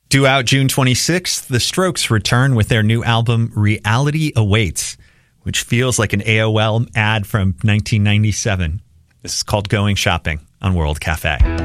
Due out June 26th, The Strokes return with their new album, Reality Awaits, which feels like an AOL ad from 1997. This is called Going Shopping on World Cafe.